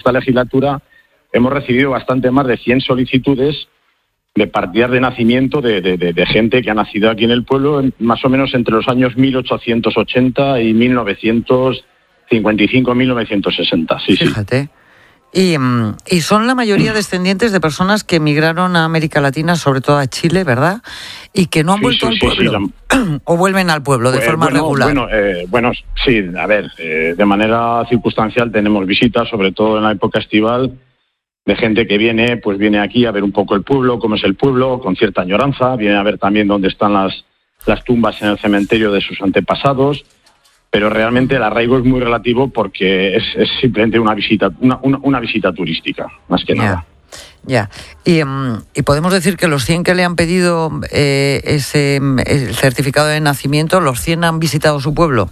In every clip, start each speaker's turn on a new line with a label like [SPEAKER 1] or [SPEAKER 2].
[SPEAKER 1] esta legislatura hemos recibido bastante más de 100 solicitudes de partidas de nacimiento de gente que ha nacido aquí en el pueblo, más o menos entre los años 1880 y 1955, 1960. Sí,
[SPEAKER 2] fíjate. Sí. Y son la mayoría descendientes de personas que emigraron a América Latina, sobre todo a Chile, ¿verdad? Y que no han vuelto al pueblo. ¿O vuelven al pueblo de forma regular?
[SPEAKER 1] Bueno, sí, a ver, de manera circunstancial tenemos visitas, sobre todo en la época estival, de gente que viene aquí a ver un poco el pueblo, cómo es el pueblo, con cierta añoranza, viene a ver también dónde están las tumbas en el cementerio de sus antepasados. Pero realmente el arraigo es muy relativo porque es simplemente una visita turística, más que nada.
[SPEAKER 2] Ya. Y podemos decir que los 100 que le han pedido el certificado de nacimiento, ¿los 100 han visitado su pueblo?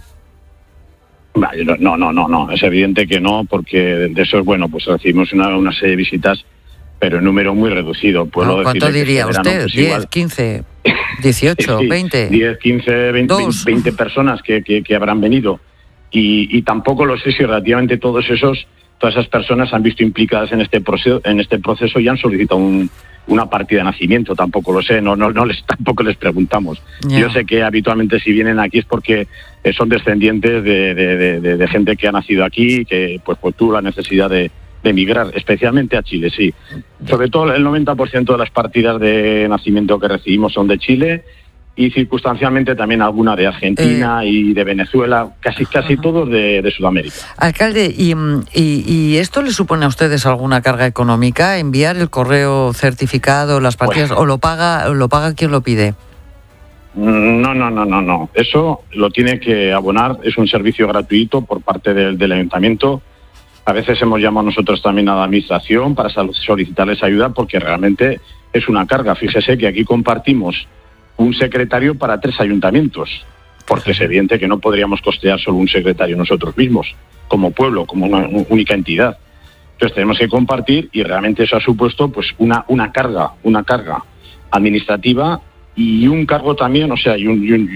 [SPEAKER 1] No. Es evidente que no, porque de esos, pues recibimos una serie de visitas, pero en número muy reducido.
[SPEAKER 2] ¿Cuánto diría usted? Pues 10, igual. 15, 18, sí, 20.
[SPEAKER 1] 10, 15, 20 personas que habrán venido. Y tampoco lo sé si relativamente todas esas personas han visto implicadas en este proceso y han solicitado una partida de nacimiento. Tampoco lo sé, tampoco les preguntamos. Yeah. Yo sé que habitualmente si vienen aquí es porque son descendientes de gente que ha nacido aquí, que pues tuvo la necesidad de emigrar, especialmente a Chile, sí. Sobre todo el 90% de las partidas de nacimiento que recibimos son de Chile y circunstancialmente también alguna de Argentina y de Venezuela, casi todos de Sudamérica.
[SPEAKER 2] Alcalde, ¿y esto le supone a ustedes alguna carga económica? ¿Enviar el correo certificado, las partidas, o lo paga quien lo pide?
[SPEAKER 1] No. Eso lo tiene que abonar, es un servicio gratuito por parte del ayuntamiento. A veces hemos llamado nosotros también a la administración para solicitarles ayuda porque realmente es una carga. Fíjese que aquí compartimos un secretario para 3 ayuntamientos, porque es evidente que no podríamos costear solo un secretario nosotros mismos, como pueblo, como una única entidad. Entonces tenemos que compartir y realmente eso ha supuesto pues una carga administrativa y un cargo también, y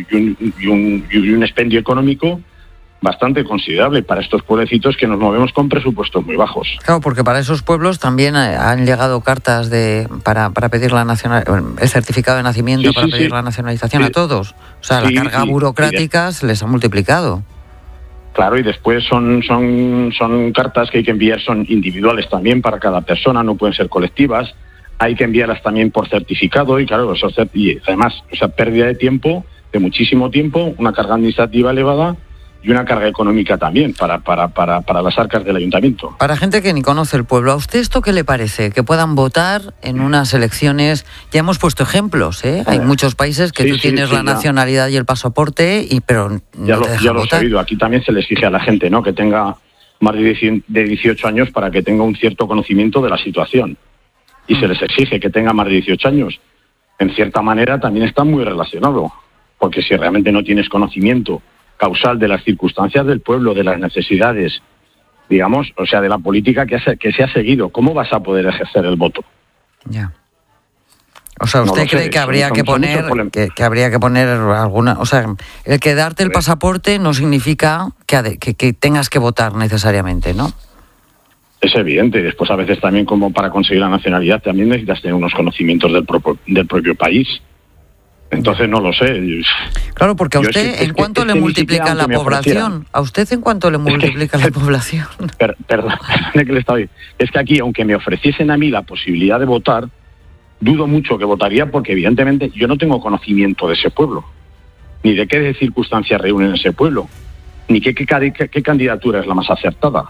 [SPEAKER 1] un expendio económico bastante considerable para estos pueblecitos que nos movemos con presupuestos muy bajos.
[SPEAKER 2] Claro, porque para esos pueblos también han llegado cartas para pedir el certificado de nacimiento, pedir la nacionalización a todos. O sea, la carga burocrática se les ha multiplicado.
[SPEAKER 1] Claro, y después son cartas que hay que enviar, son individuales también para cada persona, no pueden ser colectivas. Hay que enviarlas también por certificado y claro, y además, pérdida de tiempo, de muchísimo tiempo, una carga administrativa elevada y una carga económica también para las arcas del ayuntamiento.
[SPEAKER 2] Para gente que ni conoce el pueblo, ¿a usted esto qué le parece? Que puedan votar en unas elecciones. Ya hemos pusto ejemplos, ¿eh? Hay muchos países que tú tienes la nacionalidad y el pasaporte, pero no te dejan votar.
[SPEAKER 1] He oído. Aquí también se les exige a la gente, ¿no?, que tenga más de 18 años para que tenga un cierto conocimiento de la situación. Y se les exige que tenga más de 18 años. En cierta manera también está muy relacionado, porque si realmente no tienes conocimiento causal de las circunstancias del pueblo, de las necesidades, digamos, de la política que se ha seguido, ¿cómo vas a poder ejercer el voto?
[SPEAKER 2] Ya. ¿Usted cree que habría que poner alguna... el que darte el pasaporte no significa que tengas que votar necesariamente, ¿no?
[SPEAKER 1] Es evidente. Después, a veces también, como para conseguir la nacionalidad, también necesitas tener unos conocimientos del propio país. Entonces, no lo sé.
[SPEAKER 2] Claro, porque a usted, ¿en cuánto le multiplica la población? ¿A usted en cuánto le multiplica la población?
[SPEAKER 1] Perdón, que le estaba diciendo. Es que aquí, aunque me ofreciesen a mí la posibilidad de votar, dudo mucho que votaría porque, evidentemente, yo no tengo conocimiento de ese pueblo, ni de qué circunstancias reúnen ese pueblo, ni qué candidatura es la más acertada.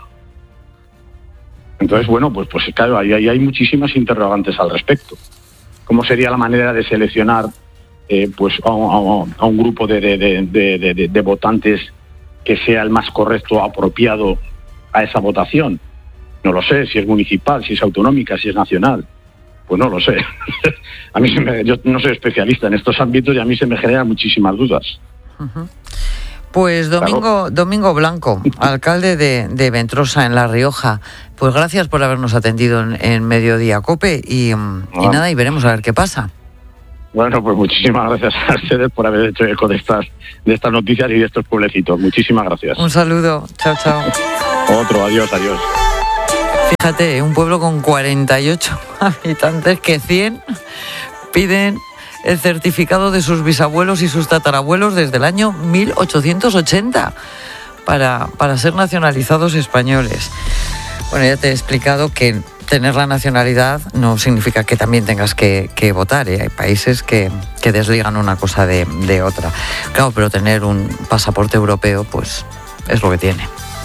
[SPEAKER 1] Entonces, pues claro, ahí hay muchísimas interrogantes al respecto. ¿Cómo sería la manera de seleccionar a un grupo de votantes que sea el más correcto, apropiado a esa votación? No lo sé, si es municipal, si es autonómica, si es nacional. Pues no lo sé. A mí yo no soy especialista en estos ámbitos y a mí se me generan muchísimas dudas.
[SPEAKER 2] Uh-huh. Pues Domingo Blanco, alcalde de Ventrosa, en La Rioja. Pues gracias por habernos atendido en Mediodía COPE y nada, y veremos a ver qué pasa.
[SPEAKER 1] Bueno, pues muchísimas gracias a ustedes por haber hecho eco de estas noticias y de estos pueblecitos. Muchísimas gracias.
[SPEAKER 2] Un saludo. Chao.
[SPEAKER 1] Otro. Adiós.
[SPEAKER 2] Fíjate, un pueblo con 48 habitantes que 100 piden el certificado de sus bisabuelos y sus tatarabuelos desde el año 1880 para ser nacionalizados españoles. Bueno, ya te he explicado que tener la nacionalidad no significa que también tengas que votar, ¿eh? Hay países que desligan una cosa de otra. Claro, pero tener un pasaporte europeo, pues es lo que tiene.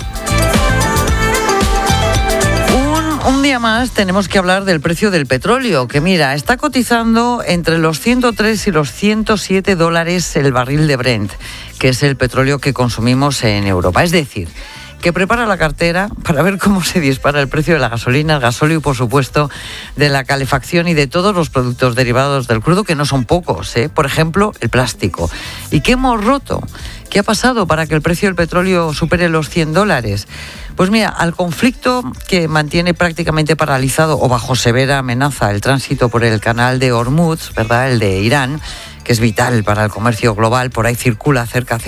[SPEAKER 2] Un día más tenemos que hablar del precio del petróleo, que mira, está cotizando entre los 103 y los 107 dólares el barril de Brent, que es el petróleo que consumimos en Europa. Es decir, que prepara la cartera para ver cómo se dispara el precio de la gasolina, el gasóleo y, por supuesto, de la calefacción y de todos los productos derivados del crudo, que no son pocos, ¿eh? Por ejemplo, el plástico. ¿Y qué hemos roto? ¿Qué ha pasado para que el precio del petróleo supere los 100 dólares? Pues mira, al conflicto que mantiene prácticamente paralizado o bajo severa amenaza el tránsito por el canal de Hormuz, ¿verdad?, el de Irán, que es vital para el comercio global, por ahí circulaba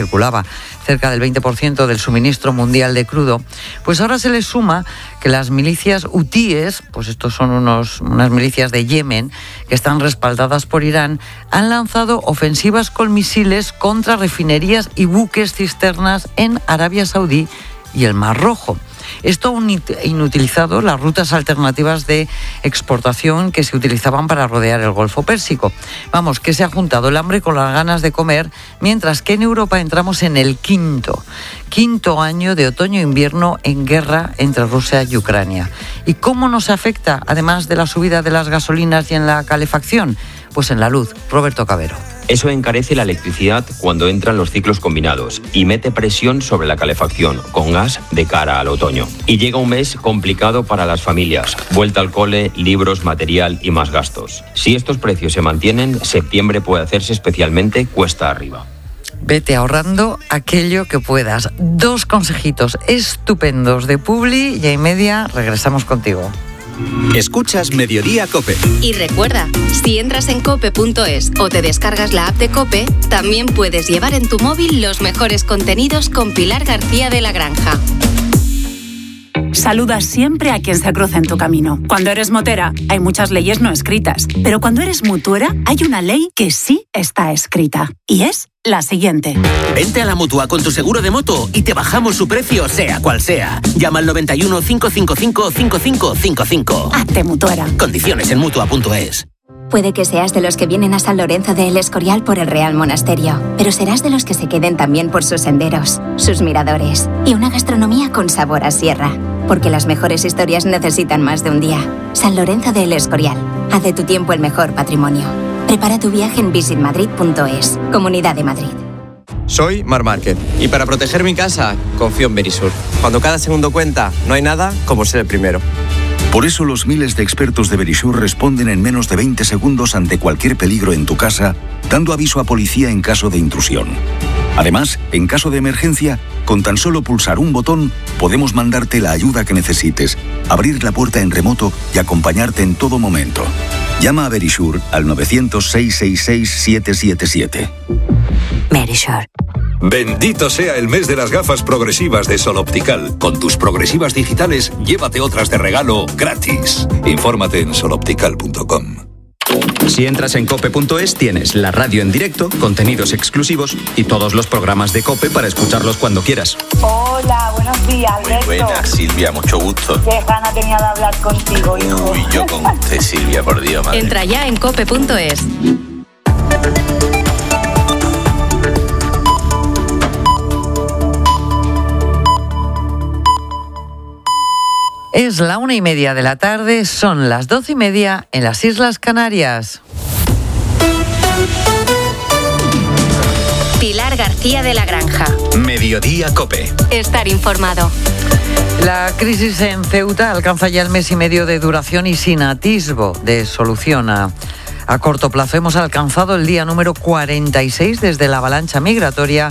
[SPEAKER 2] cerca del 20% del suministro mundial de crudo, pues ahora se le suma que las milicias hutíes, pues estos son unas milicias de Yemen que están respaldadas por Irán, han lanzado ofensivas con misiles contra refinerías y buques cisternas en Arabia Saudí y el Mar Rojo. Esto ha inutilizado las rutas alternativas de exportación que se utilizaban para rodear el Golfo Pérsico. Vamos, que se ha juntado el hambre con las ganas de comer, mientras que en Europa entramos en el quinto año de otoño-invierno en guerra entre Rusia y Ucrania. ¿Y cómo nos afecta, además de la subida de las gasolinas y en la calefacción? Pues en la luz. Roberto Cabero.
[SPEAKER 3] Eso encarece la electricidad cuando entran los ciclos combinados y mete presión sobre la calefacción con gas de cara al otoño. Y llega un mes complicado para las familias. Vuelta al cole, libros, material y más gastos. Si estos precios se mantienen, septiembre puede hacerse especialmente cuesta arriba.
[SPEAKER 2] Vete ahorrando aquello que puedas. 2 consejitos estupendos de Publi y en media regresamos contigo.
[SPEAKER 4] Escuchas Mediodía COPE.
[SPEAKER 5] Y recuerda, si entras en cope.es o te descargas la app de COPE, también puedes llevar en tu móvil los mejores contenidos con Pilar García de la Granja.
[SPEAKER 6] Saluda siempre a quien se cruza en tu camino. Cuando eres motera, hay muchas leyes no escritas. Pero cuando eres mutuera, hay una ley que sí está escrita. Y es la siguiente.
[SPEAKER 7] Vente a la Mutua con tu seguro de moto y te bajamos su precio, sea cual sea. Llama al 91 555 5555.
[SPEAKER 6] Hazte mutuera.
[SPEAKER 7] Condiciones en Mutua.es.
[SPEAKER 8] Puede que seas de los que vienen a San Lorenzo de El Escorial por el Real Monasterio, pero serás de los que se queden también por sus senderos, sus miradores y una gastronomía con sabor a sierra. Porque las mejores historias necesitan más de un día. San Lorenzo de El Escorial. Haz de tu tiempo el mejor patrimonio. Prepara tu viaje en visitmadrid.es. Comunidad de Madrid.
[SPEAKER 9] Soy Mar Márquez y para proteger mi casa confío en Verisur. Cuando cada segundo cuenta, no hay nada como ser el primero.
[SPEAKER 10] Por eso los miles de expertos de Verisur responden en menos de 20 segundos ante cualquier peligro en tu casa, dando aviso a policía en caso de intrusión. Además, en caso de emergencia, con tan solo pulsar un botón, podemos mandarte la ayuda que necesites, abrir la puerta en remoto y acompañarte en todo momento. Llama a Verisur al 900-666-777.
[SPEAKER 8] Verisur.
[SPEAKER 4] Bendito sea el mes de las gafas progresivas de Sol Optical. Con tus progresivas digitales, llévate otras de regalo gratis. Infórmate en soloptical.com.
[SPEAKER 11] Si entras en cope.es tienes la radio en directo, contenidos exclusivos y todos los programas de COPE para escucharlos cuando quieras.
[SPEAKER 12] Hola, buenos días, Alberto.
[SPEAKER 13] Muy buenas, Silvia, mucho gusto.
[SPEAKER 12] Qué gana tenía de hablar contigo, hijo.
[SPEAKER 13] Uy, yo con usted, Silvia, por Dios, madre.
[SPEAKER 5] Entra ya en cope.es.
[SPEAKER 2] Es la 1:30 de la tarde, son las 12:30 en las Islas Canarias.
[SPEAKER 5] Pilar García de la Granja.
[SPEAKER 4] Mediodía COPE.
[SPEAKER 5] Estar informado.
[SPEAKER 2] La crisis en Ceuta alcanza ya el mes y medio de duración y sin atisbo de solución a corto plazo. Hemos alcanzado el día número 46 desde la avalancha migratoria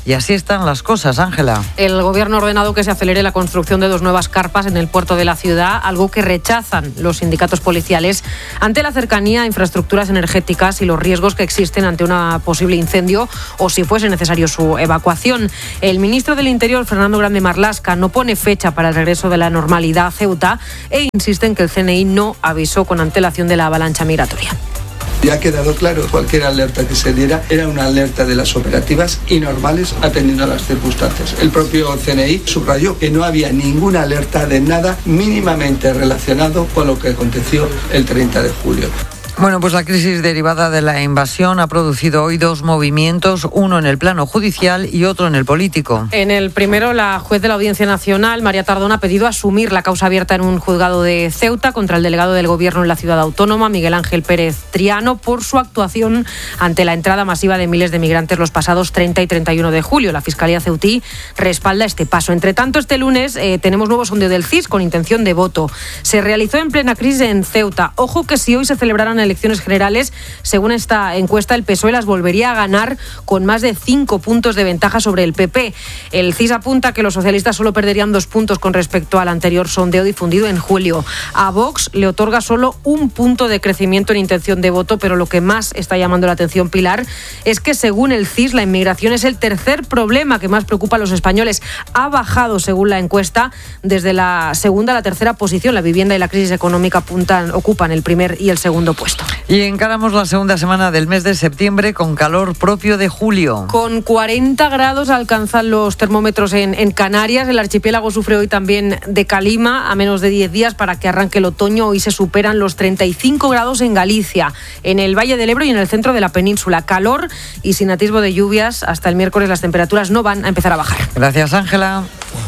[SPEAKER 2] Y así están las cosas, Ángela.
[SPEAKER 14] El gobierno ha ordenado que se acelere la construcción de 2 nuevas carpas en el puerto de la ciudad, algo que rechazan los sindicatos policiales ante la cercanía a infraestructuras energéticas y los riesgos que existen ante un posible incendio o si fuese necesario su evacuación. El ministro del Interior, Fernando Grande Marlaska, no pone fecha para el regreso de la normalidad a Ceuta e insiste en que el CNI no avisó con antelación de la avalancha migratoria.
[SPEAKER 15] Ya ha quedado claro, cualquier alerta que se diera era una alerta de las operativas y normales atendiendo a las circunstancias. El propio CNI subrayó que no había ninguna alerta de nada mínimamente relacionado con lo que aconteció el 30 de julio.
[SPEAKER 2] Bueno, pues la crisis derivada de la invasión ha producido hoy 2 movimientos, uno en el plano judicial y otro en el político.
[SPEAKER 14] En el primero, la juez de la Audiencia Nacional, María Tardón, ha pedido asumir la causa abierta en un juzgado de Ceuta contra el delegado del Gobierno en la ciudad autónoma, Miguel Ángel Pérez Triano, por su actuación ante la entrada masiva de miles de migrantes los pasados 30 y 31 de julio. La Fiscalía ceutí respalda este paso. Entre tanto, este lunes tenemos nuevo sondeo del CIS con intención de voto. Se realizó en plena crisis en Ceuta. Ojo que si hoy se celebraran elecciones generales, según esta encuesta, el PSOE las volvería a ganar con más de 5 puntos de ventaja sobre el PP. El CIS apunta que los socialistas solo perderían 2 puntos con respecto al anterior sondeo difundido en julio. A Vox le otorga solo 1 punto de crecimiento en intención de voto, pero lo que más está llamando la atención, Pilar, es que según el CIS la inmigración es el tercer problema que más preocupa a los españoles. Ha bajado, según la encuesta, desde la segunda a la tercera posición. La vivienda y la crisis económica ocupan el primer y el segundo puesto.
[SPEAKER 2] Y encaramos la segunda semana del mes de septiembre con calor propio de julio.
[SPEAKER 14] Con 40 grados alcanzan los termómetros en Canarias. El archipiélago sufre hoy también de calima a menos de 10 días para que arranque el otoño. Hoy se superan los 35 grados en Galicia, en el Valle del Ebro y en el centro de la península. Calor y sin atisbo de lluvias. Hasta el miércoles las temperaturas no van a empezar a bajar.
[SPEAKER 2] Gracias, Ángela.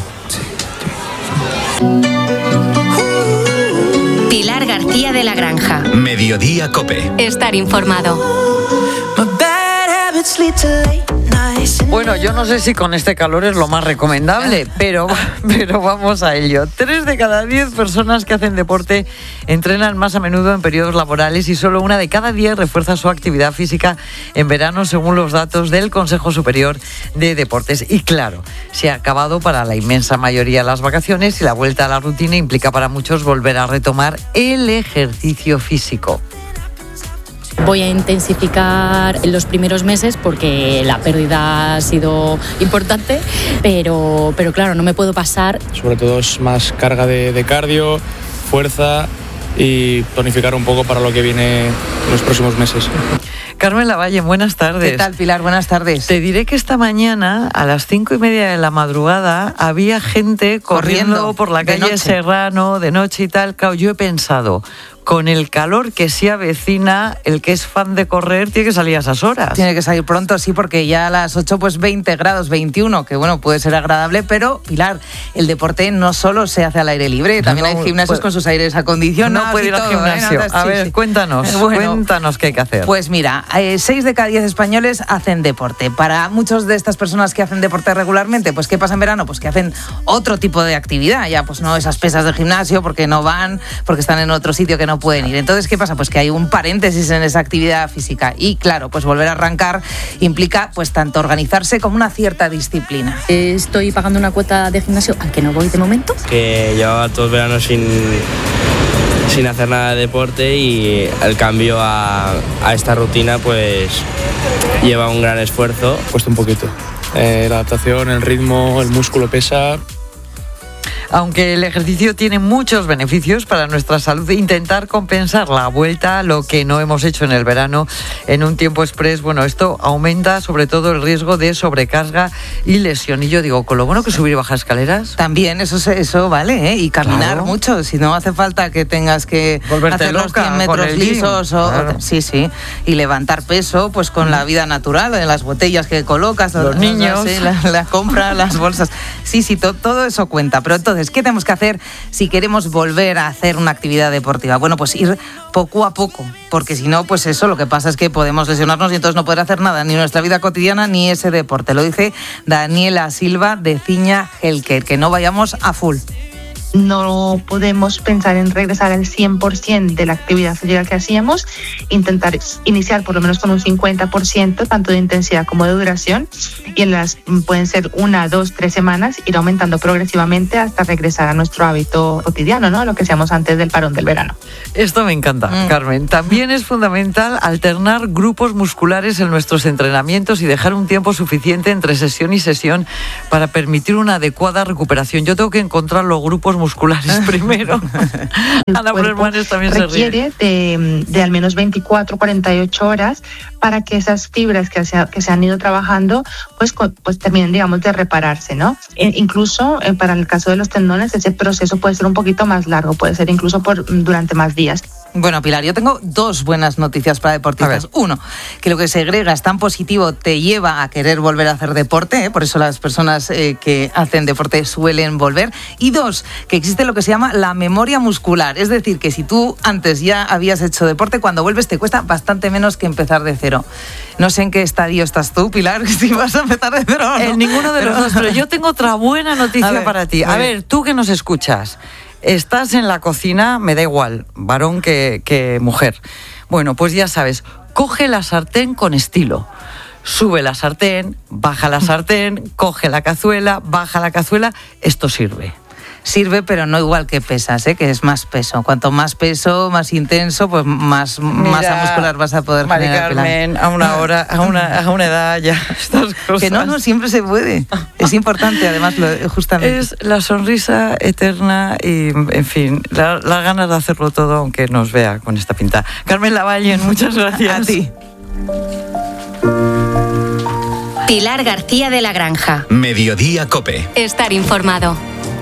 [SPEAKER 5] Pilar García de la Granja.
[SPEAKER 11] Mediodía COPE.
[SPEAKER 5] Estar informado.
[SPEAKER 2] Bueno, yo no sé si con este calor es lo más recomendable, pero vamos a ello. 3 de cada 10 personas que hacen deporte entrenan más a menudo en periodos laborales y solo 1 de cada 10 refuerza su actividad física en verano, según los datos del Consejo Superior de Deportes. Y claro, se ha acabado para la inmensa mayoría las vacaciones y la vuelta a la rutina implica para muchos volver a retomar el ejercicio físico.
[SPEAKER 16] Voy a intensificar en los primeros meses porque la pérdida ha sido importante, pero claro, no me puedo pasar.
[SPEAKER 17] Sobre todo es más carga de cardio, fuerza y tonificar un poco para lo que viene en los próximos meses.
[SPEAKER 2] Carmen Lavalle, buenas tardes.
[SPEAKER 18] ¿Qué tal, Pilar? Buenas tardes.
[SPEAKER 2] Te diré que esta mañana, a las 5:30 de la madrugada, había gente corriendo por la calle Serrano, de noche y tal. Claro, yo he pensado, con el calor que se avecina, el que es fan de correr tiene que salir a esas horas.
[SPEAKER 18] Tiene que salir pronto, sí, porque ya a las 8, pues 20 grados, 21, que bueno, puede ser agradable, pero, Pilar, el deporte no solo se hace al aire libre, también hay gimnasios con sus aires acondicionados.
[SPEAKER 2] No puede ir al gimnasio. A ver, cuéntanos qué hay que hacer.
[SPEAKER 18] Pues mira, 6 de cada 10 españoles hacen deporte. Para muchos de estas personas que hacen deporte regularmente, pues ¿qué pasa en verano? Pues que hacen otro tipo de actividad, ya pues no esas pesas del gimnasio, porque no van, porque están en otro sitio que no pueden ir. Entonces, ¿qué pasa? Pues que hay un paréntesis en esa actividad física y claro, pues volver a arrancar implica pues tanto organizarse como una cierta disciplina.
[SPEAKER 16] Estoy pagando una cuota de gimnasio al que no voy de momento.
[SPEAKER 19] Que llevaba todo el verano sin hacer nada de deporte y el cambio a esta rutina pues lleva un gran esfuerzo.
[SPEAKER 17] Cuesta un poquito. La adaptación, el ritmo, el músculo pesa.
[SPEAKER 2] Aunque el ejercicio tiene muchos beneficios para nuestra salud, intentar compensar la vuelta a lo que no hemos hecho en el verano en un tiempo express, bueno, esto aumenta sobre todo el riesgo de sobrecarga y lesión. Y yo digo, con lo bueno que subir y bajar escaleras.
[SPEAKER 18] También, eso vale, ¿eh? Y caminar mucho, si no hace falta que tengas que
[SPEAKER 2] volverte
[SPEAKER 18] hacer
[SPEAKER 2] loca,
[SPEAKER 18] los 100 metros lisos.
[SPEAKER 2] Claro.
[SPEAKER 18] Sí, y levantar peso, pues con la vida natural, en las botellas que colocas,
[SPEAKER 2] los niños,
[SPEAKER 18] la compra, las bolsas. Sí, todo eso cuenta, pero entonces, ¿qué tenemos que hacer si queremos volver a hacer una actividad deportiva? Bueno, pues ir poco a poco, porque si no, pues eso, lo que pasa es que podemos lesionarnos y entonces no poder hacer nada, ni nuestra vida cotidiana, ni ese deporte. Lo dice Daniela Silva de Ciña Healthcare, que no vayamos a full.
[SPEAKER 20] no podemos pensar en regresar al 100% de la actividad física que hacíamos, intentar iniciar por lo menos con un 50%, tanto de intensidad como de duración, y pueden ser 1, 2, 3 semanas, ir aumentando progresivamente hasta regresar a nuestro hábito cotidiano, ¿no? Lo que hacíamos antes del parón del verano.
[SPEAKER 2] Esto me encanta, Carmen. También es fundamental alternar grupos musculares en nuestros entrenamientos y dejar un tiempo suficiente entre sesión y sesión para permitir una adecuada recuperación. Yo tengo que encontrar los grupos musculares primero.
[SPEAKER 20] Ana Brermanes también requiere de al menos 24, 48 horas para que esas fibras que se han ido trabajando pues terminen, digamos, de repararse, ¿no? Incluso para el caso de los tendones, ese proceso puede ser un poquito más largo, puede ser incluso durante más días.
[SPEAKER 18] Bueno, Pilar, yo tengo 2 buenas noticias para deportistas. 1, que lo que segrega es tan positivo, te lleva a querer volver a hacer deporte, ¿eh? Por eso las personas que hacen deporte suelen volver. Y 2, que existe lo que se llama la memoria muscular. Es decir, que si tú antes ya habías hecho deporte, cuando vuelves te cuesta bastante menos que empezar de cero. No sé en qué estadio estás tú, Pilar, si vas a empezar de cero o no.
[SPEAKER 2] En ninguno de los dos, pero yo tengo otra buena noticia para ti. A ver, tú que nos escuchas. Estás en la cocina, me da igual, varón que mujer. Bueno, pues ya sabes, coge la sartén con estilo. Sube la sartén, baja la sartén, coge la cazuela, baja la cazuela. Esto sirve.
[SPEAKER 18] Sirve, pero no igual que pesas, que es más peso. Cuanto más peso, más intenso, pues más masa muscular vas a poder generar.
[SPEAKER 2] Carmen, a una edad ya estas cosas.
[SPEAKER 18] Que no siempre se puede. Es importante, además, justamente.
[SPEAKER 2] Es la sonrisa eterna y, en fin, las ganas de hacerlo todo, aunque nos vea con esta pinta. Carmen Lavalle, muchas gracias.
[SPEAKER 18] A ti.
[SPEAKER 5] Pilar García de la Granja.
[SPEAKER 11] Mediodía COPE.
[SPEAKER 5] Estar informado.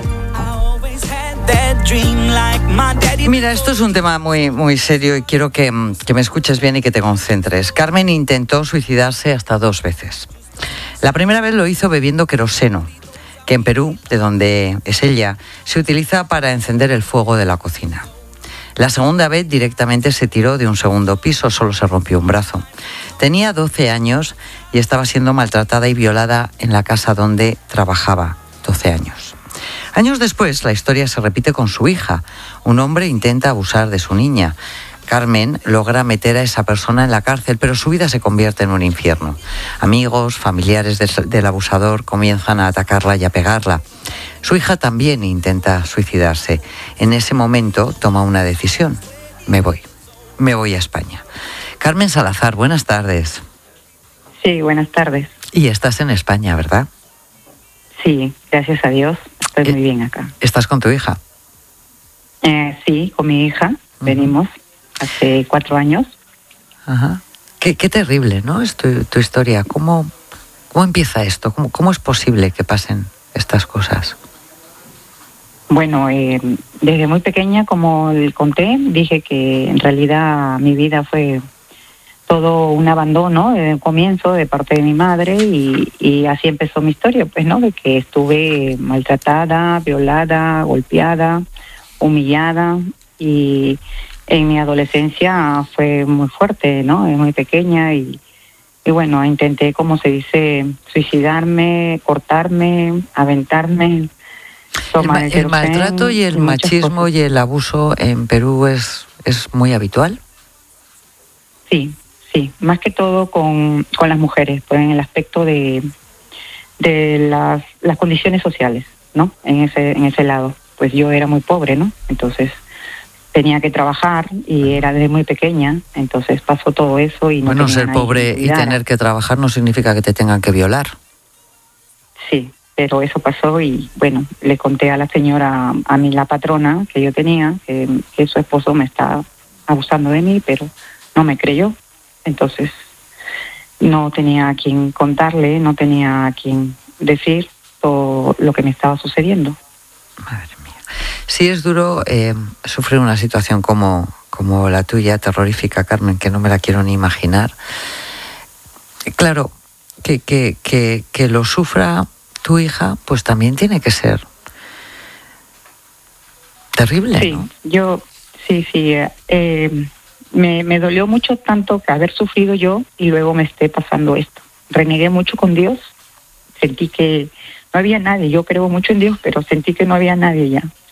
[SPEAKER 2] Mira, esto es un tema muy, muy serio y quiero que me escuches bien y que te concentres. Carmen intentó suicidarse hasta 2 veces. La primera vez lo hizo bebiendo queroseno, que en Perú, de donde es ella, se utiliza para encender el fuego de la cocina. La segunda vez directamente se tiró de un segundo piso, solo se rompió un brazo. Tenía 12 años y estaba siendo maltratada y violada en la casa donde trabajaba. 12 años. Años después, la historia se repite con su hija. Un hombre intenta abusar de su niña. Carmen logra meter a esa persona en la cárcel, pero su vida se convierte en un infierno. Amigos, familiares del abusador comienzan a atacarla y a pegarla. Su hija también intenta suicidarse. En ese momento toma una decisión. Me voy a España. Carmen Salazar, buenas tardes.
[SPEAKER 21] Sí, buenas tardes.
[SPEAKER 2] Y estás en España, ¿verdad?
[SPEAKER 21] Sí, gracias a Dios. Estoy muy bien acá.
[SPEAKER 2] ¿Estás con tu hija?
[SPEAKER 21] Sí, con mi hija. Venimos hace 4 años.
[SPEAKER 2] Ajá. Qué terrible, ¿no? Es tu historia. ¿Cómo empieza esto? ¿Cómo es posible que pasen estas cosas?
[SPEAKER 21] Bueno, desde muy pequeña, como conté, dije que en realidad mi vida fue todo un abandono desde el comienzo de parte de mi madre y así empezó mi historia, pues, ¿no? De que estuve maltratada, violada, golpeada, humillada y en mi adolescencia fue muy fuerte, ¿no? Muy pequeña y bueno, intenté, como se dice, suicidarme, cortarme, aventarme.
[SPEAKER 2] ¿El maltrato y el machismo y el abuso en Perú es muy habitual?
[SPEAKER 21] Sí, más que todo con las mujeres, pues en el aspecto de las condiciones sociales, ¿no? En ese lado. Pues yo era muy pobre, ¿no? Entonces tenía que trabajar y era desde muy pequeña, entonces pasó todo eso y no
[SPEAKER 2] bueno,
[SPEAKER 21] tenía
[SPEAKER 2] ser pobre y tener que trabajar no significa que te tengan que violar.
[SPEAKER 21] Sí, pero eso pasó y bueno, le conté a la señora, a mí la patrona que yo tenía, que su esposo me está abusando de mí, pero no me creyó. Entonces no tenía a quien contarle, no tenía a quien decir todo lo que me estaba sucediendo.
[SPEAKER 2] Madre mía. Sí es duro sufrir una situación como la tuya, terrorífica, Carmen, que no me la quiero ni imaginar. Claro, que lo sufra tu hija, pues también tiene que ser terrible,
[SPEAKER 21] sí,
[SPEAKER 2] ¿no?
[SPEAKER 21] Yo, sí, me dolió mucho tanto que haber sufrido yo y luego me esté pasando esto. Renegué mucho con Dios, sentí que no había nadie, yo creo mucho en Dios, pero sentí que no había nadie ya.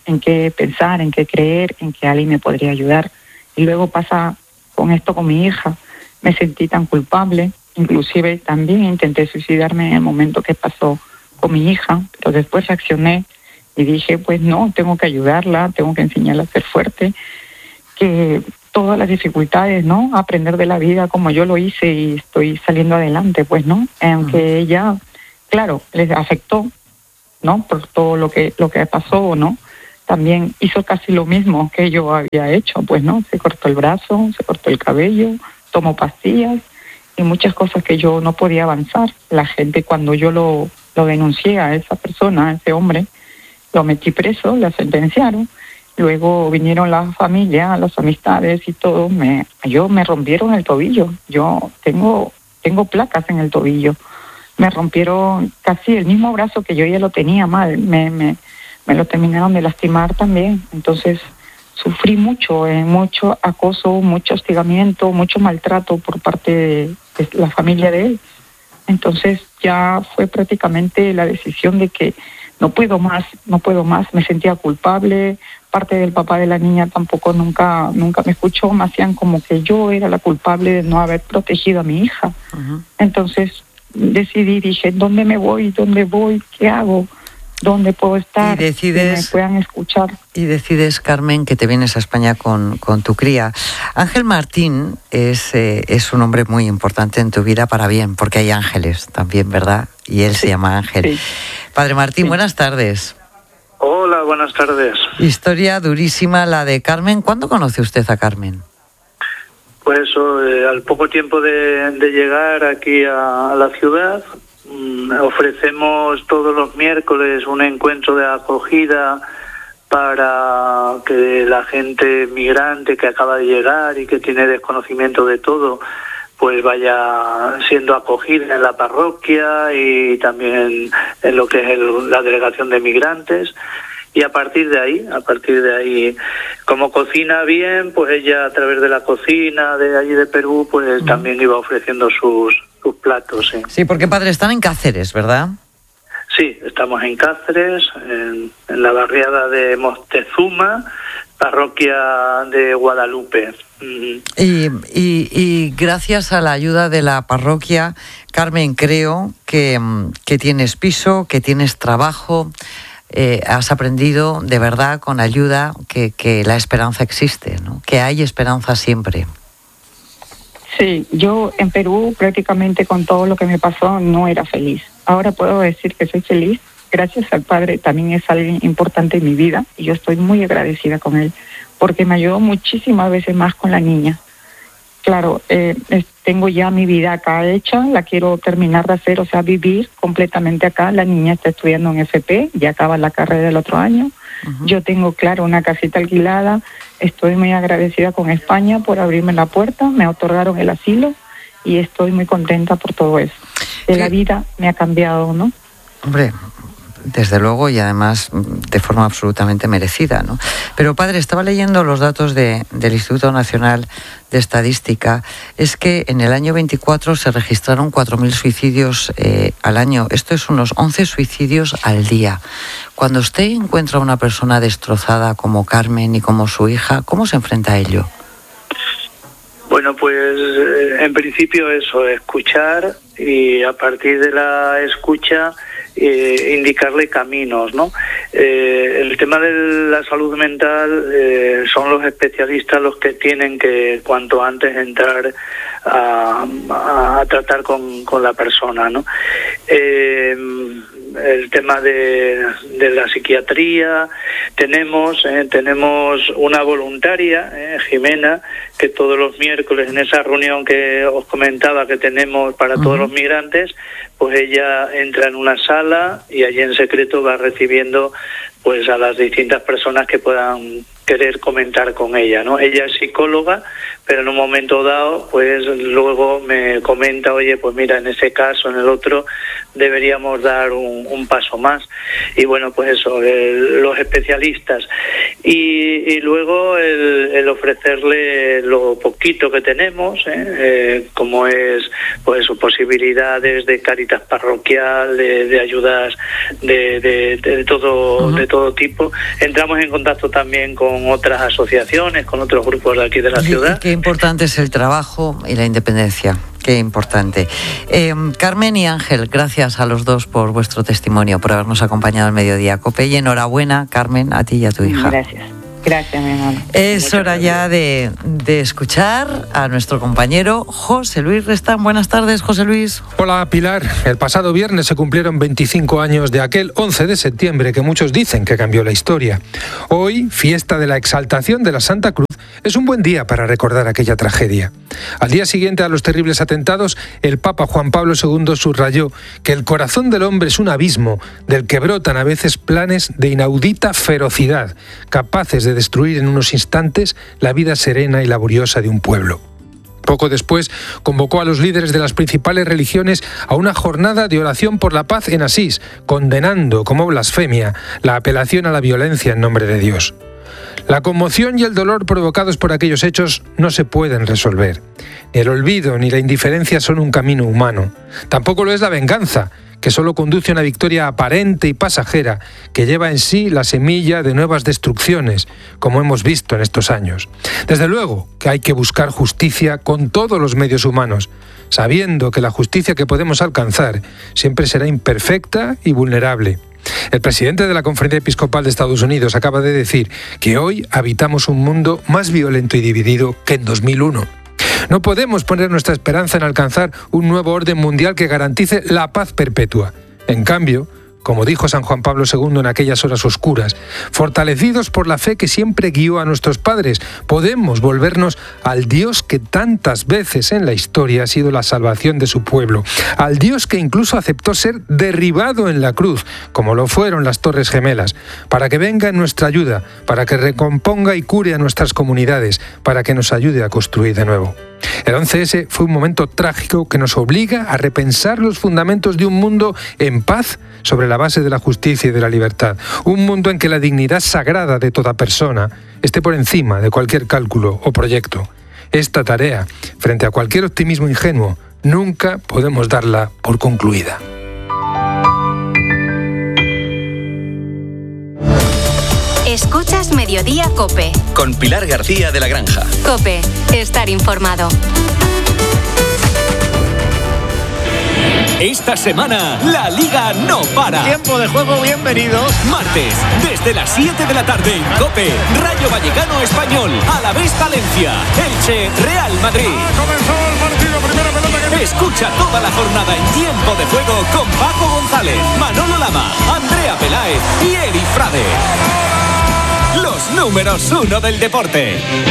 [SPEAKER 21] en qué pensar, en qué creer, en que alguien me podría ayudar. Y luego pasa con esto con mi hija. Me sentí tan culpable, inclusive también intenté suicidarme en el momento que pasó con mi hija, pero después reaccioné y dije, pues no, tengo que ayudarla, tengo que enseñarla a ser fuerte, que todas las dificultades, ¿no? Aprender de la vida como yo lo hice y estoy saliendo adelante, pues, ¿no? Aunque ella, claro, les afectó, ¿no? Por todo lo que pasó, ¿no? También hizo casi lo mismo que yo había hecho, pues, ¿no? Se cortó el brazo, se cortó el cabello, tomó pastillas y muchas cosas que yo no podía avanzar. La gente, cuando yo lo denuncié a esa persona, a ese hombre, lo metí preso, la sentenciaron. Luego vinieron la familia, las amistades y todo. Me rompieron el tobillo. Yo tengo placas en el tobillo. Me rompieron casi el mismo brazo que yo ya lo tenía mal. Me lo terminaron de lastimar también. Entonces sufrí mucho acoso, mucho hostigamiento, mucho maltrato por parte de la familia de él. Entonces ya fue prácticamente la decisión de que no puedo más, me sentía culpable. Parte del papá de la niña tampoco nunca me escuchó, me hacían como que yo era la culpable de no haber protegido a mi hija. Entonces dije, ¿dónde me voy? ¿Dónde voy? ¿Qué hago? ¿Dónde puedo estar? Que me puedan escuchar.
[SPEAKER 2] Y decides, Carmen, que te vienes a España con tu cría. Ángel Martín es un hombre muy importante en tu vida para bien, porque hay ángeles también, ¿verdad? Y él se llama Ángel. Sí. Padre Martín, buenas tardes.
[SPEAKER 1] Hola, buenas tardes.
[SPEAKER 2] Historia durísima la de Carmen. ¿Cuándo conoce usted a Carmen?
[SPEAKER 1] Pues al poco tiempo de llegar aquí a la ciudad, ofrecemos todos los miércoles un encuentro de acogida para que la gente migrante que acaba de llegar y que tiene desconocimiento de todo, pues vaya siendo acogida en la parroquia y también en lo que es la delegación de migrantes. Y a partir de ahí, como cocina bien, pues ella a través de la cocina de allí de Perú, pues también iba ofreciendo sus platos. Sí.
[SPEAKER 2] Sí, porque, padre, están en Cáceres, ¿verdad?
[SPEAKER 1] Sí, estamos en Cáceres, en la barriada de Moctezuma, parroquia de Guadalupe.
[SPEAKER 2] Y gracias a la ayuda de la parroquia, Carmen, creo que tienes piso, que tienes trabajo, has aprendido de verdad con ayuda que la esperanza existe, ¿no? Que hay esperanza siempre.
[SPEAKER 21] Sí, yo en Perú prácticamente con todo lo que me pasó no era feliz. Ahora puedo decir que soy feliz. Gracias al Padre, también es alguien importante en mi vida y yo estoy muy agradecida con él porque me ayudó muchísimas veces más con la niña. Claro, tengo ya mi vida acá hecha, la quiero terminar de hacer, o sea, vivir completamente acá. La niña está estudiando en FP, ya acaba la carrera del otro año. Yo tengo, claro, una casita alquilada. Estoy muy agradecida con España por abrirme la puerta, me otorgaron el asilo y estoy muy contenta por todo eso. La vida me ha cambiado, ¿no?
[SPEAKER 2] Hombre, desde luego, y además de forma absolutamente merecida, ¿no? Pero, padre, estaba leyendo los datos del Instituto Nacional de Estadística. Es que en el año 24 se registraron 4.000 suicidios al año. Esto es unos 11 suicidios al día. Cuando usted encuentra a una persona destrozada como Carmen y como su hija, ¿cómo se enfrenta a ello?
[SPEAKER 1] Bueno, pues en principio eso, escuchar y a partir de la escucha indicarle caminos, ¿no? El tema de la salud mental son los especialistas los que tienen que cuanto antes entrar a tratar con la persona, ¿no? El tema de la psiquiatría, tenemos una voluntaria, Jimena, que todos los miércoles en esa reunión que os comentaba que tenemos para todos los migrantes, pues ella entra en una sala y allí en secreto va recibiendo pues a las distintas personas que puedan querer comentar con ella, ¿no? Ella es psicóloga, pero en un momento dado, pues luego me comenta, oye, pues mira, en ese caso, en el otro, deberíamos dar un paso más. Y bueno, pues eso, los especialistas. Y luego el ofrecerle lo poquito que tenemos, como es pues posibilidades de Cáritas parroquial, de ayudas de todo tipo. Entramos en contacto también con otras asociaciones, con otros grupos de aquí de la ciudad.
[SPEAKER 2] Qué importante es el trabajo y la independencia. Qué importante. Carmen y Ángel, gracias a los dos por vuestro testimonio, por habernos acompañado al Mediodía COPE, y enhorabuena, Carmen, a ti y a tu hija.
[SPEAKER 21] Gracias, mi hermano.
[SPEAKER 2] Es hora ya de escuchar a nuestro compañero José Luis Restán. Buenas tardes, José Luis.
[SPEAKER 3] Hola, Pilar. El pasado viernes se cumplieron 25 años de aquel 11 de septiembre que muchos dicen que cambió la historia. Hoy, fiesta de la exaltación de la Santa Cruz, es un buen día para recordar aquella tragedia. Al día siguiente a los terribles atentados, el Papa Juan Pablo II subrayó que el corazón del hombre es un abismo del que brotan a veces planes de inaudita ferocidad, capaces de destruir en unos instantes la vida serena y laboriosa de un pueblo. Poco después, convocó a los líderes de las principales religiones a una jornada de oración por la paz en Asís, condenando como blasfemia la apelación a la violencia en nombre de Dios. La conmoción y el dolor provocados por aquellos hechos no se pueden resolver. Ni el olvido ni la indiferencia son un camino humano. Tampoco lo es la venganza, que solo conduce a una victoria aparente y pasajera que lleva en sí la semilla de nuevas destrucciones, como hemos visto en estos años. Desde luego que hay que buscar justicia con todos los medios humanos, sabiendo que la justicia que podemos alcanzar siempre será imperfecta y vulnerable. El presidente de la Conferencia Episcopal de Estados Unidos acaba de decir que hoy habitamos un mundo más violento y dividido que en 2001. No podemos poner nuestra esperanza en alcanzar un nuevo orden mundial que garantice la paz perpetua. En cambio, como dijo San Juan Pablo II en aquellas horas oscuras, fortalecidos por la fe que siempre guió a nuestros padres, podemos volvernos al Dios que tantas veces en la historia ha sido la salvación de su pueblo, al Dios que incluso aceptó ser derribado en la cruz, como lo fueron las Torres Gemelas, para que venga en nuestra ayuda, para que recomponga y cure a nuestras comunidades, para que nos ayude a construir de nuevo. El 11S fue un momento trágico que nos obliga a repensar los fundamentos de un mundo en paz sobre la base de la justicia y de la libertad. Un mundo en que la dignidad sagrada de toda persona esté por encima de cualquier cálculo o proyecto. Esta tarea, frente a cualquier optimismo ingenuo, nunca podemos darla por concluida.
[SPEAKER 5] Escuchas Mediodía COPE.
[SPEAKER 11] Con Pilar García de la Granja.
[SPEAKER 5] COPE, estar informado.
[SPEAKER 22] Esta semana, la Liga no para.
[SPEAKER 23] Tiempo de juego, bienvenidos.
[SPEAKER 22] Martes, desde las 7 de la tarde en COPE, Rayo Vallecano Español, Alavés Valencia, Elche, Real Madrid.
[SPEAKER 23] Ha comenzado el partido, primera pelota que...
[SPEAKER 22] Escucha toda la jornada en Tiempo de Juego con Paco González, Manolo Lama, Andrea Peláez y Eri Frade. Los números 1 del deporte.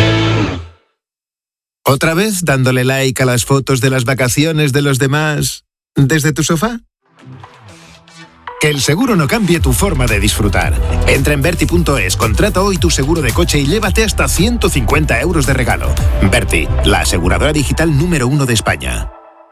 [SPEAKER 23] ¿Otra vez dándole like a las fotos de las vacaciones de los demás desde tu sofá? Que el seguro no cambie tu forma de disfrutar. Entra en Verti.es, contrata hoy tu seguro de coche y llévate hasta 150 euros de regalo. Verti, la aseguradora digital número 1 de España.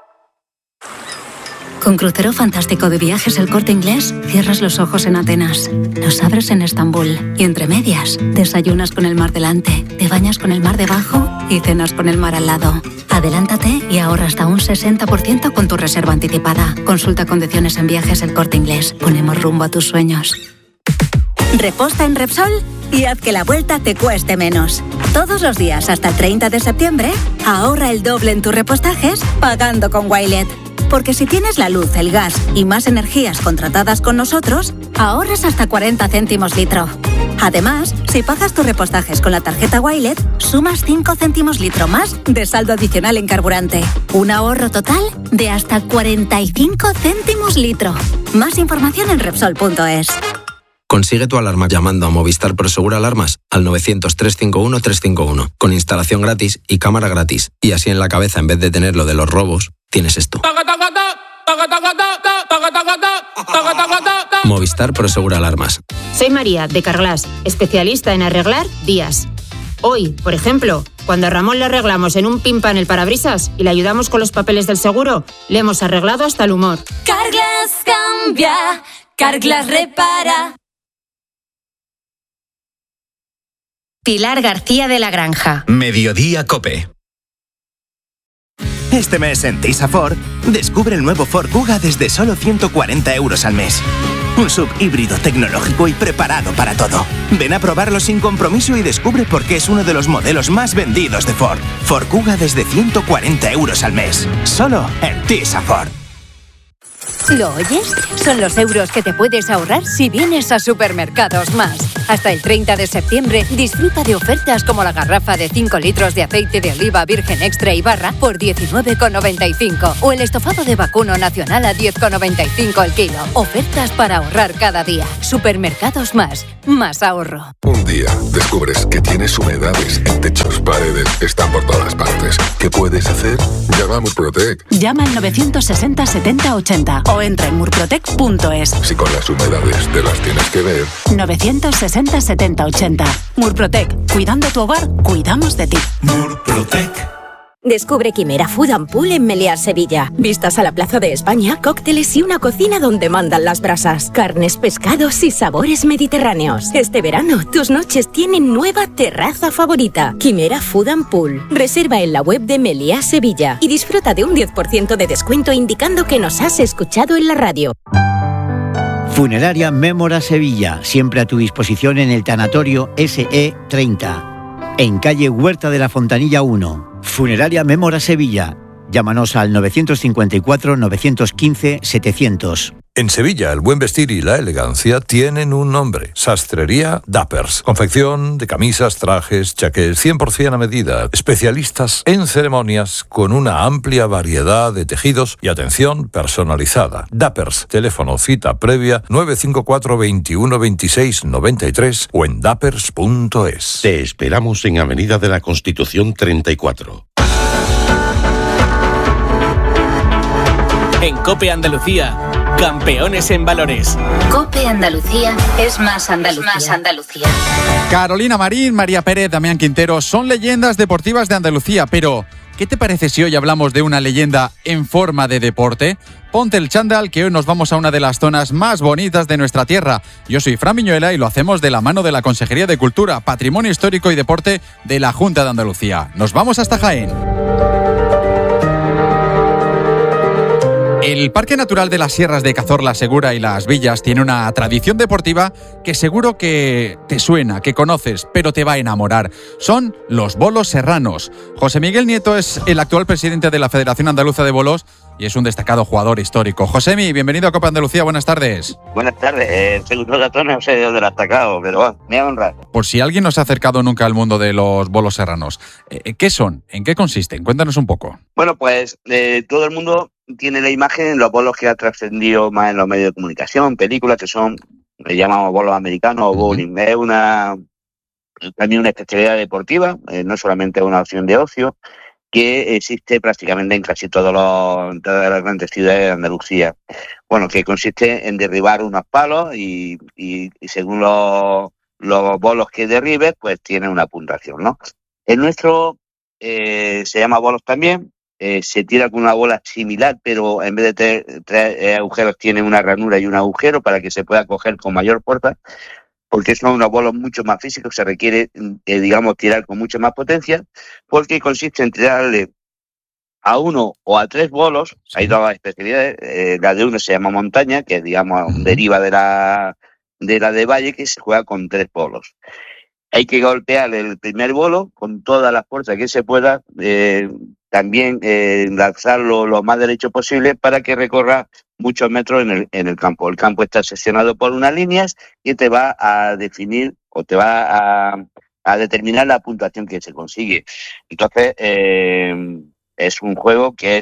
[SPEAKER 8] Con Crucero Fantástico de Viajes El Corte Inglés, cierras los ojos en Atenas, los abres en Estambul y entre medias, desayunas con el mar delante, te bañas con el mar debajo y cenas con el mar al lado. Adelántate y ahorra hasta un 60% con tu reserva anticipada. Consulta condiciones en Viajes El Corte Inglés. Ponemos rumbo a tus sueños. Reposta en Repsol y haz que la vuelta te cueste menos. Todos los días hasta el 30 de septiembre, ahorra el doble en tus repostajes pagando con Wilet. Porque si tienes la luz, el gas y más energías contratadas con nosotros, ahorras hasta 40 céntimos litro. Además, si pagas tus repostajes con la tarjeta Wilet, sumas 5 céntimos litro más de saldo adicional en carburante. Un ahorro total de hasta 45 céntimos litro. Más información en Repsol.es.
[SPEAKER 9] Consigue tu alarma llamando a Movistar Prosegur Alarmas al 900-351-351, con instalación gratis y cámara gratis. Y así en la cabeza, en vez de tener lo de los robos, tienes esto.
[SPEAKER 11] Movistar Prosegura Alarmas.
[SPEAKER 6] Soy María, de Carglass, especialista en arreglar vías. Hoy, por ejemplo, cuando a Ramón le arreglamos en un pimpan el parabrisas y le ayudamos con los papeles del seguro, le hemos arreglado hasta el humor.
[SPEAKER 5] Carglass cambia, Carglass repara. Pilar García de la Granja.
[SPEAKER 7] Mediodía Cope. Este mes en Tisa Ford, descubre el nuevo Ford Kuga desde solo 140 € al mes. Un sub híbrido tecnológico y preparado para todo. Ven a probarlo sin compromiso y descubre por qué es uno de los modelos más vendidos de Ford. Ford Kuga desde 140 € al mes. Solo en Tisa Ford.
[SPEAKER 10] ¿Lo oyes? Son los euros que te puedes ahorrar si vienes a Supermercados Más. Hasta el 30 de septiembre disfruta de ofertas como la garrafa de 5 litros de aceite de oliva virgen extra y barra por 19,95 o el estofado de vacuno nacional a 10,95 el kilo. Ofertas para ahorrar cada día. Supermercados Más. Más ahorro.
[SPEAKER 24] Un día descubres que tienes humedades en techos, paredes, están por todas partes. ¿Qué puedes hacer? Llama a Murprotec.
[SPEAKER 25] Llama al 960 70 80 o entra en murprotec.es.
[SPEAKER 24] Si con las humedades te las tienes que ver.
[SPEAKER 25] 960 70 80. Murprotec. Cuidando tu hogar, cuidamos de ti.
[SPEAKER 24] Murprotec.
[SPEAKER 26] Descubre Quimera Food and Pool en Meliá, Sevilla. Vistas a la Plaza de España, cócteles y una cocina donde mandan las brasas. Carnes, pescados y sabores mediterráneos. Este verano, tus noches tienen nueva terraza favorita. Quimera Food and Pool. Reserva en la web de Meliá, Sevilla. Y disfruta de un 10% de descuento indicando que nos has escuchado en la radio.
[SPEAKER 27] Funeraria Mémora Sevilla. Siempre a tu disposición en el tanatorio SE30. En calle Huerta de la Fontanilla 1. Funeraria Mémora Sevilla. Llámanos al 954 915 700.
[SPEAKER 4] En Sevilla, el buen vestir y la elegancia tienen un nombre. Sastrería Dappers. Confección de camisas, trajes, chaqués 100% a medida. Especialistas en ceremonias con una amplia variedad de tejidos y atención personalizada. Dappers. Teléfono cita previa 954 21 26 93 o en dappers.es.
[SPEAKER 28] Te esperamos en Avenida de la Constitución 34.
[SPEAKER 22] En COPE Andalucía, campeones en valores.
[SPEAKER 5] COPE Andalucía es más Andalucía.
[SPEAKER 29] Carolina Marín, María Pérez, Damián Quintero son leyendas deportivas de Andalucía, pero ¿qué te parece si hoy hablamos de una leyenda en forma de deporte? Ponte el chándal que hoy nos vamos a una de las zonas más bonitas de nuestra tierra. Yo soy Fran Viñuela y lo hacemos de la mano de la Consejería de Cultura, Patrimonio Histórico y Deporte de la Junta de Andalucía. Nos vamos hasta Jaén. El Parque Natural de las Sierras de Cazorla, Segura y Las Villas tiene una tradición deportiva que seguro que te suena, que conoces, pero te va a enamorar. Son los bolos serranos. José Miguel Nieto es el actual presidente de la Federación Andaluza de Bolos y es un destacado jugador histórico. Josemi, bienvenido a Copa Andalucía, buenas tardes.
[SPEAKER 30] Buenas tardes, según Gatón no sé de dónde lo ha atacado, pero bueno, me honra.
[SPEAKER 29] Por si alguien no se ha acercado nunca al mundo de los bolos serranos, ¿qué son? ¿En qué consisten? Cuéntanos un poco.
[SPEAKER 30] Bueno, pues todo el mundo tiene la imagen en los bolos que ha trascendido más en los medios de comunicación, películas que son, le llamamos bolos americanos o bowling. Es también una especialidad deportiva, no solamente una opción de ocio, que existe prácticamente en casi todas las grandes ciudades de Andalucía. Bueno, que consiste en derribar unos palos y según los bolos que derribes, pues tiene una puntuación, ¿no? El nuestro se llama bolos también. Se tira con una bola similar, pero en vez de tres agujeros tiene una ranura y un agujero para que se pueda coger con mayor fuerza, porque son unos bolos mucho más físicos, se requiere, tirar con mucha más potencia, porque consiste en tirarle a uno o a tres bolos. Hay dos especialidades, la de uno se llama montaña, que deriva de la de valle, que se juega con tres bolos. Hay que golpear el primer bolo con toda la fuerza que se pueda, también lanzarlo lo más derecho posible para que recorra muchos metros en el campo. El campo está seccionado por unas líneas y te va a definir o te va a determinar la puntuación que se consigue. Entonces, es un juego que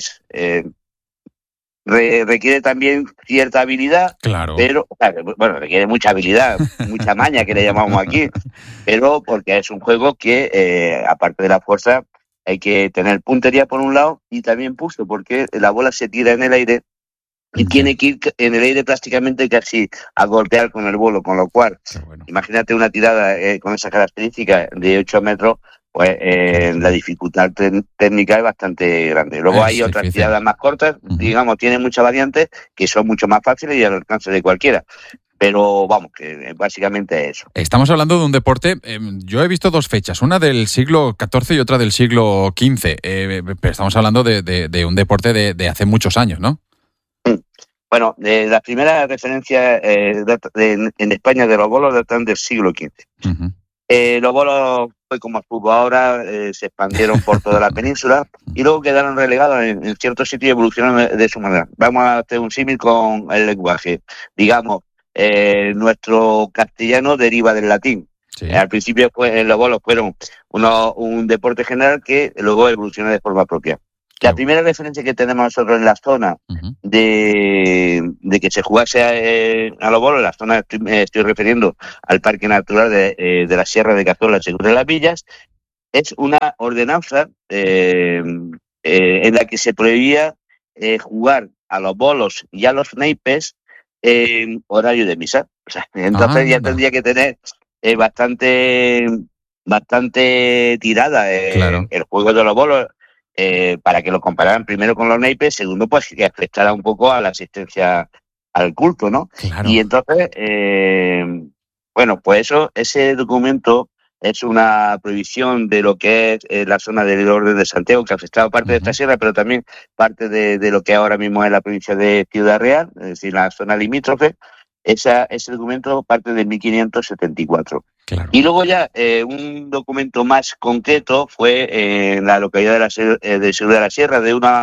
[SPEAKER 30] requiere también cierta habilidad,
[SPEAKER 29] claro.
[SPEAKER 30] Pero bueno, requiere mucha habilidad, mucha maña que le llamamos aquí, pero porque es un juego que aparte de la fuerza hay que tener puntería por un lado y también pulso, porque la bola se tira en el aire y tiene que ir en el aire prácticamente casi a golpear con el bolo, con lo cual, imagínate una tirada con esas características de 8 metros, pues la dificultad técnica es bastante grande. Luego hay otras tiradas más cortas, digamos, tienen muchas variantes que son mucho más fáciles y al alcance de cualquiera. Pero vamos, que básicamente es eso.
[SPEAKER 29] Estamos hablando de un deporte, yo he visto 2 fechas, una del siglo XIV y otra del siglo XV, pero estamos hablando de un deporte de hace muchos años, ¿no?
[SPEAKER 30] Bueno, las primeras referencias en España de los bolos datan del siglo XV. Los bolos, pues como el fútbol ahora, se expandieron por toda la península y luego quedaron relegados en ciertos sitios y evolucionaron de su manera. Vamos a hacer un símil con el lenguaje. Digamos, nuestro castellano deriva del latín. Sí. Al principio los bolos fueron un deporte general que luego evolucionó de forma propia. La primera referencia que tenemos nosotros en la zona de que se jugase a los bolos, en la zona estoy refiriendo al Parque Natural de la Sierra de Cazorla, Segura de las Villas, es una ordenanza en la que se prohibía jugar a los bolos y a los naipes en horario de misa. O sea, entonces ya tendría que tener bastante tirada el juego de los bolos. Para que lo compararan primero con los naipes, segundo, pues que afectara un poco a la asistencia al culto, ¿no? Claro. Y entonces, bueno, pues ese documento es una prohibición de lo que es la zona del Orden de Santiago, que afectaba parte de esta sierra, pero también parte de lo que ahora mismo es la provincia de Ciudad Real, es decir, la zona limítrofe. Ese documento parte de 1574. Claro. Y luego ya un documento más concreto fue en la localidad de Segura de la Sierra,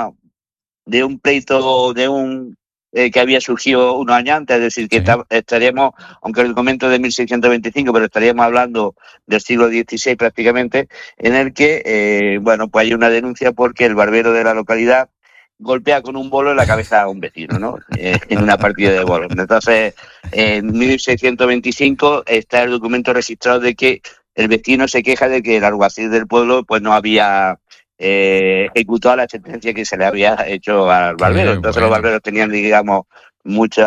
[SPEAKER 30] de un pleito que había surgido unos años antes, es decir, que estaríamos, aunque el documento es de 1625, pero estaríamos hablando del siglo XVI prácticamente, en el que, bueno, pues hay una denuncia porque el barbero de la localidad golpea con un bolo en la cabeza a un vecino, ¿no? En una partida de bolos. Entonces, en 1625 está el documento registrado de que el vecino se queja de que el alguacil del pueblo pues no había ejecutado la sentencia que se le había hecho al barbero. Entonces los barberos tenían, digamos, mucho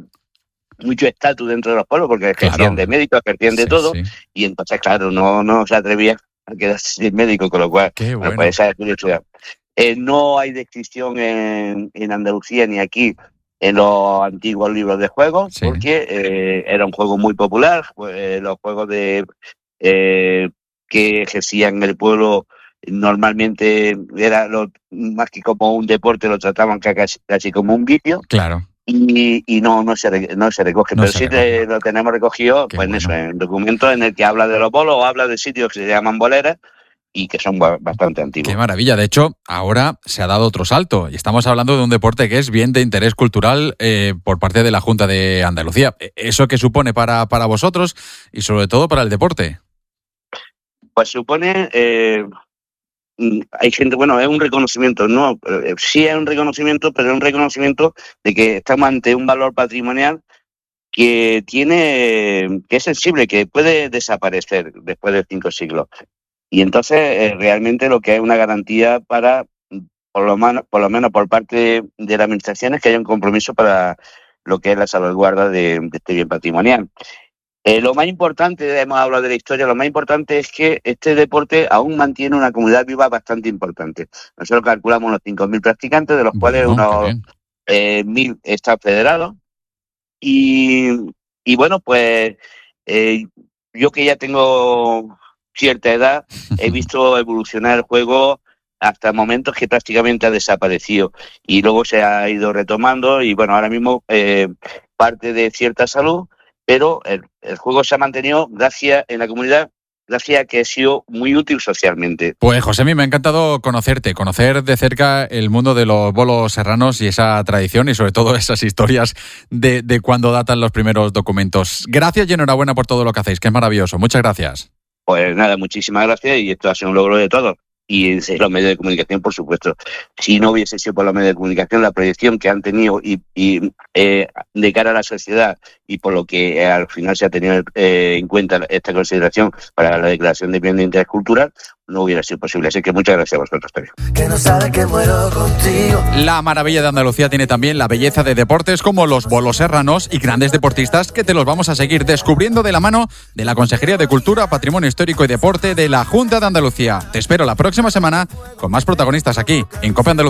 [SPEAKER 30] estatus dentro de los pueblos porque ejercían de médicos, ejercían de todo, y entonces, claro, no se atrevía a quedarse sin médico, con lo cual, pues esa es curiosidad. No hay descripción en Andalucía ni aquí en los antiguos libros de juegos, porque era un juego muy popular. Los juegos que ejercían el pueblo normalmente era más que como un deporte, lo trataban casi como un vicio. Claro. Y no se recoge, pero sí lo tenemos recogido pues en el documento en el que habla de los bolos o habla de sitios que se llaman boleras y que son bastante antiguos.
[SPEAKER 29] Qué maravilla. De hecho, ahora se ha dado otro salto y estamos hablando de un deporte que es bien de interés cultural por parte de la Junta de Andalucía. ¿Eso qué supone para vosotros y sobre todo para el deporte?
[SPEAKER 30] Pues supone... hay gente, bueno, es un reconocimiento, ¿no? Sí es un reconocimiento, pero es un reconocimiento de que estamos ante un valor patrimonial que es sensible, que puede desaparecer después de 5 siglos. Y entonces realmente lo que es una garantía para, por lo menos por parte de la administración, es que haya un compromiso para lo que es la salvaguarda de este bien patrimonial. Lo más importante, hemos hablado de la historia, lo más importante es que este deporte aún mantiene una comunidad viva bastante importante. Nosotros calculamos unos 5.000 practicantes, de los cuales unos 1.000 están federados. Y bueno, pues yo que ya tengo cierta edad, he visto evolucionar el juego hasta momentos que prácticamente ha desaparecido y luego se ha ido retomando y bueno, ahora mismo parte de cierta salud, pero el juego se ha mantenido en la comunidad gracias a que ha sido muy útil socialmente.
[SPEAKER 29] Pues Josemi, me ha encantado conocer de cerca el mundo de los bolos serranos y esa tradición y sobre todo esas historias de cuando datan los primeros documentos. Gracias y enhorabuena por todo lo que hacéis, que es maravilloso. Muchas gracias.
[SPEAKER 30] Pues nada, muchísimas gracias y esto ha sido un logro de todos. Y los medios de comunicación, por supuesto. Si no hubiese sido por los medios de comunicación, la proyección que han tenido y de cara a la sociedad y por lo que al final se ha tenido en cuenta esta consideración para la declaración de bien de interés cultural, no hubiera sido posible. Así que muchas gracias a vosotros también.
[SPEAKER 1] Que no sabe que muero contigo.
[SPEAKER 29] La maravilla de Andalucía tiene también la belleza de deportes como los bolos serranos y grandes deportistas que te los vamos a seguir descubriendo de la mano de la Consejería de Cultura, Patrimonio Histórico y Deporte de la Junta de Andalucía. Te espero la próxima semana con más protagonistas aquí en COPE Andalucía.